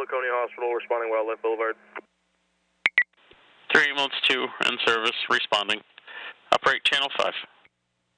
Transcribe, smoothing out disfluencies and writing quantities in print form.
Laconia Hospital, responding Wildlife Boulevard. 3 ambulance 2 in service, responding. Operate channel 5.